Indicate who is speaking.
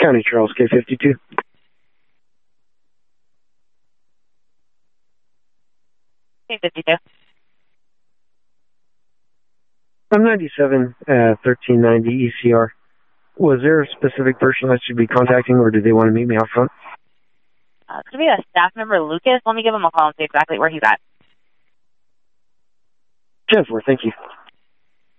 Speaker 1: County Charles, K52.
Speaker 2: K52.
Speaker 1: I'm 97, 1390 ECR. Was there a specific person I should be contacting, or do they want to meet me out front?
Speaker 2: It's going to be a staff member, Lucas. Let me give him a call and see exactly where he's at.
Speaker 1: 10-4, thank you.